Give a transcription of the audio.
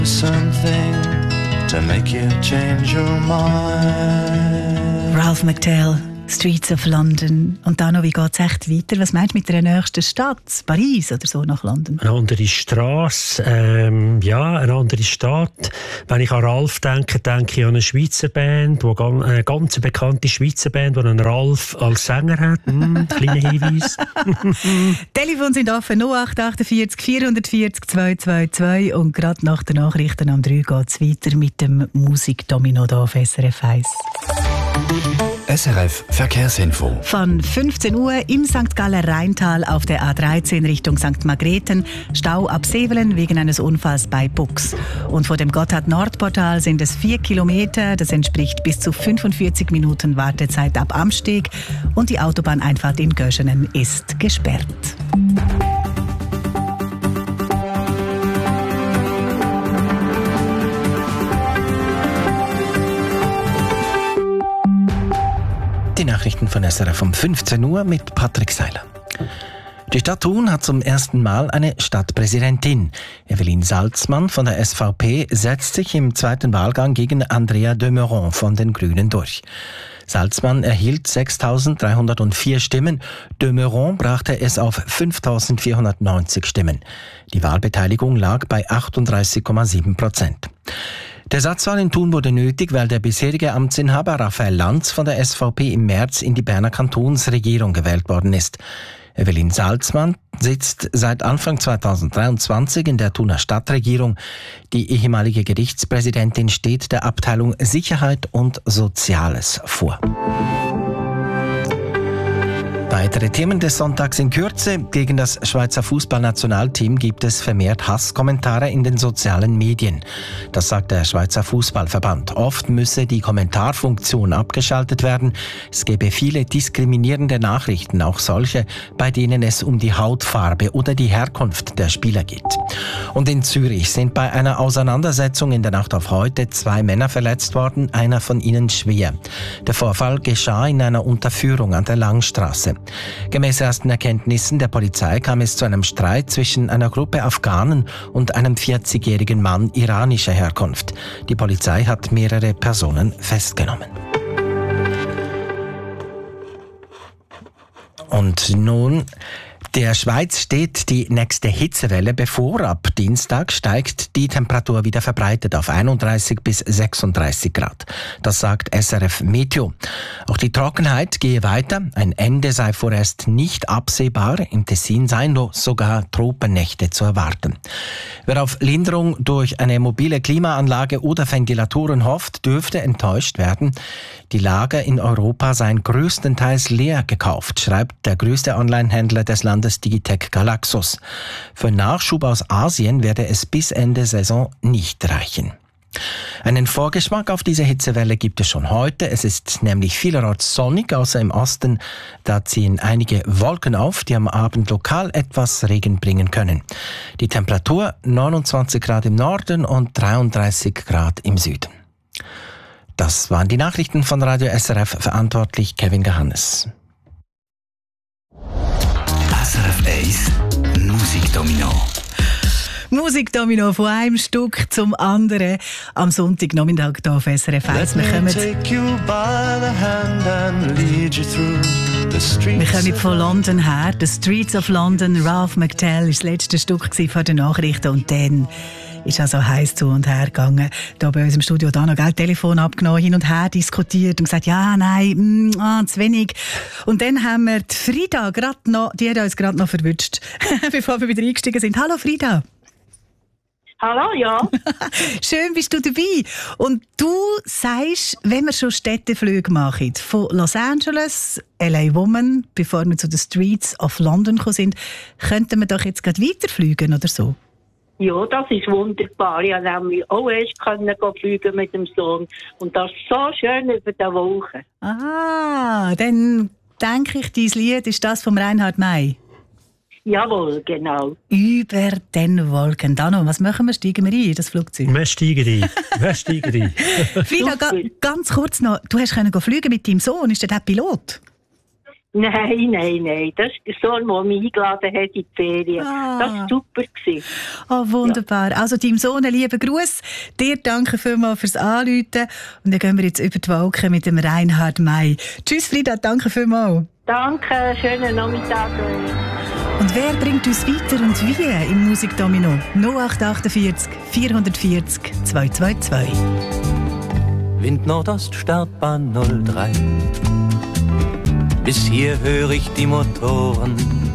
Something to make you change your mind. Ralph McTell, Streets of London. Und dann noch, wie geht es echt weiter? Was meinst du mit der nächsten Stadt? Paris oder so nach London? Eine andere Strasse, eine andere Stadt. Wenn ich an Ralph denke, denke ich an eine Schweizer Band, eine ganz bekannte Schweizer Band, die einen Ralph als Sänger hat. Kleiner Hinweis. Telefon sind offen 0848 440 222 und gerade nach den Nachrichten am 3 geht es weiter mit dem Musikdomino hier auf SRF 1. SRF Verkehrsinfo. Von 15 Uhr im St. Galler Rheintal auf der A13 Richtung St. Margrethen, Stau ab Sevelen wegen eines Unfalls bei Bux. Und vor dem Gotthard-Nordportal sind es 4 Kilometer, das entspricht bis zu 45 Minuten Wartezeit ab Amsteg und die Autobahneinfahrt in Göschenen ist gesperrt. Die Nachrichten von SRF um 15 Uhr mit Patrick Seiler. Die Stadt Thun hat zum ersten Mal eine Stadtpräsidentin. Evelyn Salzmann von der SVP setzt sich im zweiten Wahlgang gegen Andrea de Meuron von den Grünen durch. Salzmann erhielt 6.304 Stimmen, de Meuron brachte es auf 5.490 Stimmen. Die Wahlbeteiligung lag bei 38,7%. Der Ersatzwahl in Thun wurde nötig, weil der bisherige Amtsinhaber Raphael Lanz von der SVP im März in die Berner Kantonsregierung gewählt worden ist. Evelyn Salzmann sitzt seit Anfang 2023 in der Thuner Stadtregierung. Die ehemalige Gerichtspräsidentin steht der Abteilung Sicherheit und Soziales vor. Weitere Themen des Sonntags in Kürze. Gegen das Schweizer Fußballnationalteam gibt es vermehrt Hasskommentare in den sozialen Medien. Das sagt der Schweizer Fußballverband. Oft müsse die Kommentarfunktion abgeschaltet werden. Es gebe viele diskriminierende Nachrichten, auch solche, bei denen es um die Hautfarbe oder die Herkunft der Spieler geht. Und in Zürich sind bei einer Auseinandersetzung in der Nacht auf heute 2 Männer verletzt worden, einer von ihnen schwer. Der Vorfall geschah in einer Unterführung an der Langstraße. Gemäß ersten Erkenntnissen der Polizei kam es zu einem Streit zwischen einer Gruppe Afghanen und einem 40-jährigen Mann iranischer Herkunft. Die Polizei hat mehrere Personen festgenommen. Und nun: Der Schweiz steht die nächste Hitzewelle bevor. Ab Dienstag steigt die Temperatur wieder verbreitet auf 31 bis 36 Grad. Das sagt SRF Meteo. Auch die Trockenheit gehe weiter. Ein Ende sei vorerst nicht absehbar. Im Tessin seien noch sogar Tropennächte zu erwarten. Wer auf Linderung durch eine mobile Klimaanlage oder Ventilatoren hofft, dürfte enttäuscht werden. Die Lager in Europa seien größtenteils leer gekauft, schreibt der größte Onlinehändler des Landes Digitec Galaxus. Für Nachschub aus Asien werde es bis Ende Saison nicht reichen. Einen Vorgeschmack auf diese Hitzewelle gibt es schon heute. Es ist nämlich vielerorts sonnig, außer im Osten. Da ziehen einige Wolken auf, die am Abend lokal etwas Regen bringen können. Die Temperatur 29 Grad im Norden und 33 Grad im Süden. Das waren die Nachrichten von Radio SRF, verantwortlich Kevin Gahannes. SRF 1 Musikdomino. Musikdomino von einem Stück zum anderen am Sonntagnachmittag hier auf SRF 1. Wir kommen von London her. The Streets of London, Ralph McTell, war das letzte Stück vor den Nachrichten. Und dann ist also heiß zu und her gegangen. Da bei uns im Studio da noch Telefon abgenommen, hin und her diskutiert und gesagt, ja, nein, zu wenig. Und dann haben wir die Frida die hat uns gerade noch verwünscht, bevor wir wieder eingestiegen sind. Hallo Frida. Hallo, ja. Schön bist du dabei. Und du sagst, wenn wir schon Städteflüge machen, von Los Angeles, LA Woman, bevor wir zu den Streets of London gekommen sind, könnten wir doch jetzt gerade weiterfliegen oder so? Ja, das ist wunderbar. Ich konnte nämlich auch erst fliegen mit dem Sohn. Und das ist so schön über die Woche. Ah, dann denke ich, dein Lied ist das von Reinhard May. Jawohl, genau. Über den Wolken. Dano, was machen wir? Steigen wir ein in das Flugzeug? Wir steigen ein. Frida, ganz kurz noch. Du hast fliegen mit deinem Sohn. Ist der Pilot? Nein. Das ist der Sohn, der mich eingeladen hat in die Ferien. Das war super. Oh, wunderbar. Ja. Also deinem Sohn einen lieben Gruß. Dir danke vielmals fürs Anrufen. Und dann gehen wir jetzt über die Wolken mit dem Reinhard May. Tschüss Frida, danke vielmals. Danke, schönen Nachmittag. Und wer bringt uns weiter und wie im Musikdomino? 0848 440 222. Wind Nordost, Startbahn 03. Bis hier höre ich die Motoren